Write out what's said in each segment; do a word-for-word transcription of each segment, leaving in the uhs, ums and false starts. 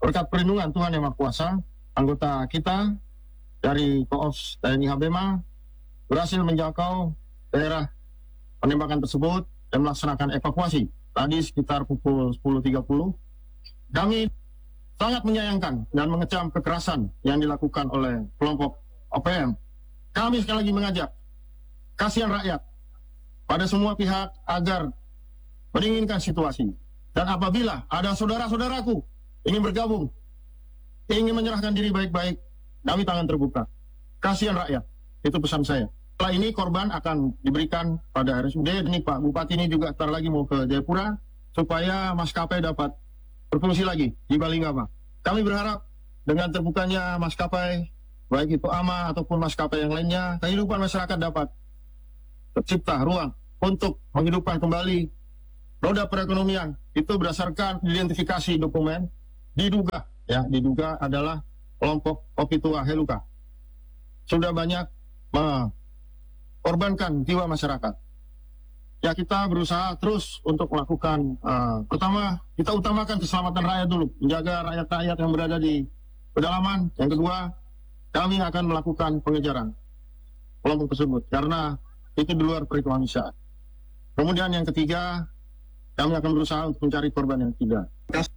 Berkat perlindungan Tuhan Yang Maha Kuasa, anggota kita dari Koops T N I Habema berhasil menjangkau daerah penembakan tersebut dan melaksanakan evakuasi. Tadi sekitar pukul sepuluh tiga puluh, kami sangat menyayangkan dan mengecam kekerasan yang dilakukan oleh kelompok O P M. Kami sekali lagi mengajak kasihan rakyat pada semua pihak agar mendinginkan situasi. Dan apabila ada saudara-saudaraku ingin bergabung, ingin menyerahkan diri baik-baik, kami tangan terbuka. Kasihan rakyat, itu pesan saya. Setelah ini korban akan diberikan pada R S U D. Ini Pak Bupati ini juga ntar lagi mau ke Jayapura supaya maskapai dapat berfungsi lagi di Balingama. Kami berharap dengan terbukanya maskapai, baik itu A M A ataupun maskapai yang lainnya, kehidupan masyarakat dapat tercipta ruang untuk menghidupkan kembali roda perekonomian. Itu berdasarkan identifikasi dokumen, diduga ya diduga adalah kelompok Kopi Tua Heluka. Sudah banyak mengorbankan jiwa masyarakat. Ya, kita berusaha terus untuk melakukan, uh, pertama kita utamakan keselamatan rakyat dulu, menjaga rakyat-rakyat yang berada di pedalaman. Yang kedua, kami akan melakukan pengejaran kelompok tersebut karena itu di luar perikemanusiaan. Kemudian yang ketiga, kami akan berusaha untuk mencari korban yang tidak.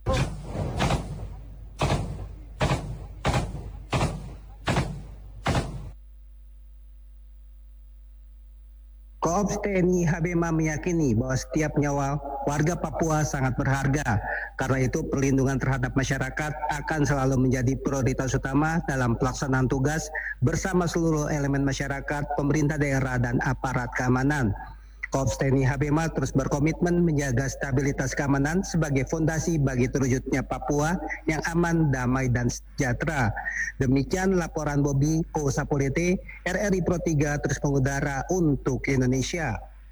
Koops T N I Habema meyakini bahwa setiap nyawa warga Papua sangat berharga. Karena itu perlindungan terhadap masyarakat akan selalu menjadi prioritas utama dalam pelaksanaan tugas bersama seluruh elemen masyarakat, pemerintah daerah, dan aparat keamanan. Koops T N I Habema terus berkomitmen menjaga stabilitas keamanan sebagai fondasi bagi terwujudnya Papua yang aman, damai, dan sejahtera. Demikian laporan Bobby Kousapolete, R R I Pro tiga terus mengudara untuk Indonesia.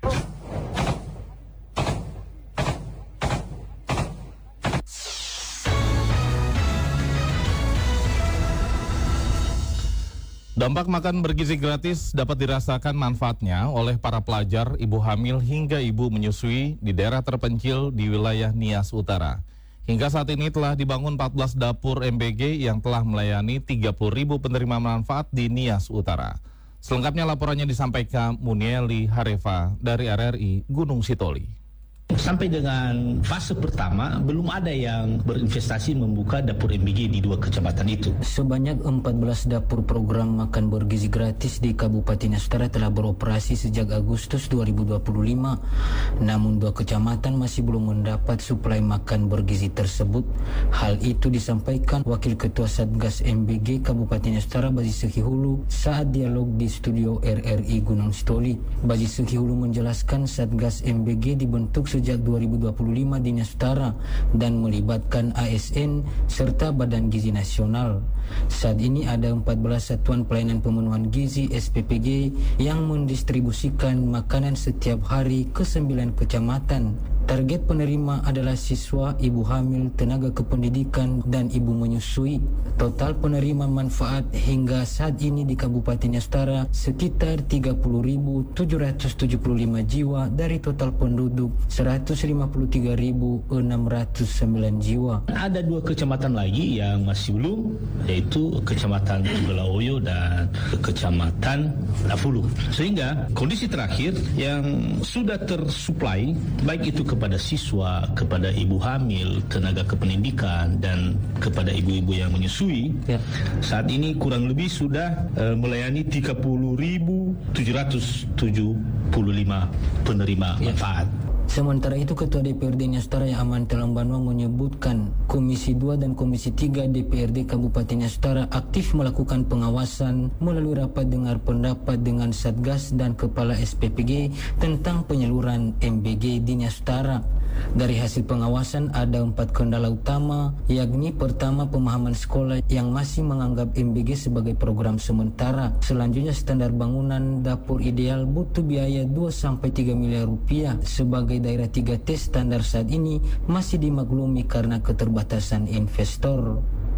Dampak makan bergizi gratis dapat dirasakan manfaatnya oleh para pelajar, ibu hamil, hingga ibu menyusui di daerah terpencil di wilayah Nias Utara. Hingga saat ini telah dibangun empat belas dapur M B G yang telah melayani tiga puluh ribu penerima manfaat di Nias Utara. Selengkapnya laporannya disampaikan Munieli Hareva dari R R I Gunung Sitoli. Sampai dengan fase pertama, belum ada yang berinvestasi membuka dapur M B G di dua kecamatan itu. Sebanyak empat belas dapur program makan bergizi gratis di Kabupaten Nias Utara telah beroperasi sejak Agustus dua ribu dua puluh lima. Namun dua kecamatan masih belum mendapat suplai makan bergizi tersebut. Hal itu disampaikan Wakil Ketua Satgas M B G Kabupaten Nias Utara Baji Sekihulu saat dialog di studio R R I Gunung Sitoli. Baji Sekihulu menjelaskan Satgas M B G dibentuk sejak dua ribu dua puluh lima di Nias Utara dan melibatkan A S N serta Badan Gizi Nasional. Saat ini ada empat belas satuan pelayanan pemenuhan gizi S P P G yang mendistribusikan makanan setiap hari ke sembilan kecamatan. Target penerima adalah siswa, ibu hamil, tenaga kependidikan, dan ibu menyusui. Total penerima manfaat hingga saat ini di Kabupaten Nias Utara sekitar tiga puluh ribu tujuh ratus tujuh puluh lima jiwa dari total penduduk seratus lima puluh tiga ribu enam ratus sembilan jiwa. Ada dua kecamatan lagi yang masih belum, yaitu Kecamatan Tugalaoyo dan Kecamatan Dafulu. Sehingga kondisi terakhir yang sudah tersuplai, baik itu kepada siswa, kepada ibu hamil, tenaga kependidikan, dan kepada ibu-ibu yang menyusui, ya, saat ini kurang lebih sudah uh, melayani tiga puluh ribu tujuh ratus tujuh puluh lima penerima ya. manfaat. Sementara itu, Ketua D P R D Nias Utara yang Aman Telang Banua menyebutkan Komisi dua dan Komisi tiga D P R D Kabupaten Nias Utara aktif melakukan pengawasan melalui rapat dengar pendapat dengan Satgas dan Kepala S P P G tentang penyaluran M B G di Nias Utara. Dari hasil pengawasan ada empat kendala utama, yakni pertama pemahaman sekolah yang masih menganggap M B G sebagai program sementara. Selanjutnya standar bangunan dapur ideal butuh biaya dua sampai tiga miliar rupiah. Sebagai daerah tiga T standar saat ini masih dimaklumi karena keterbatasan investor.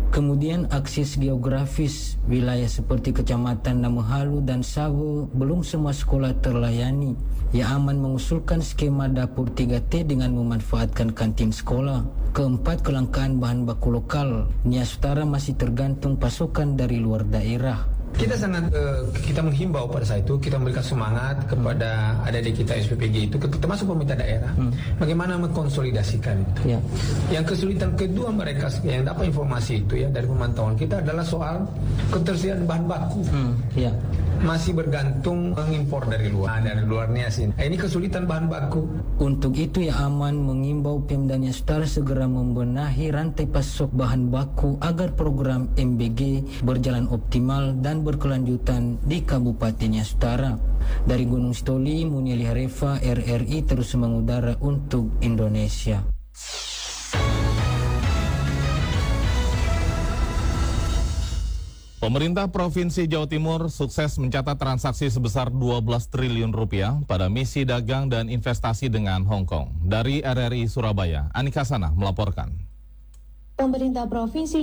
Kemudian akses geografis, wilayah seperti Kecamatan Namuhalu dan Sabo belum semua sekolah terlayani. Ya Aman mengusulkan skema dapur tiga T dengan memanfaatkan kantin sekolah. Keempat, kelangkaan bahan baku lokal. Nias Utara masih tergantung pasokan dari luar daerah. Kita sangat uh, kita menghimbau pada saat itu, kita memberikan semangat kepada adik-adik kita S P P G itu, termasuk pemerintah daerah, hmm. bagaimana mengkonsolidasikan itu. Ya. Yang kesulitan kedua mereka yang dapat informasi itu ya dari pemantauan kita adalah soal ketersediaan bahan baku. Hmm. Ya. Masih bergantung mengimpor dari luar, nah, dari luarnya sih. Nah, ini kesulitan bahan baku. Untuk itu Ya Aman mengimbau Pemda Nias Utara segera membenahi rantai pasok bahan baku agar program M B G berjalan optimal dan berkelanjutan di Kabupaten Nias Utara. Dari Gunung Sitoli, Munieli Harefa, R R I terus mengudara untuk Indonesia. Pemerintah Provinsi Jawa Timur sukses mencatat transaksi sebesar dua belas triliun rupiah pada misi dagang dan investasi dengan Hong Kong. Dari R R I Surabaya, Anika Sana melaporkan. Pemerintah Provinsi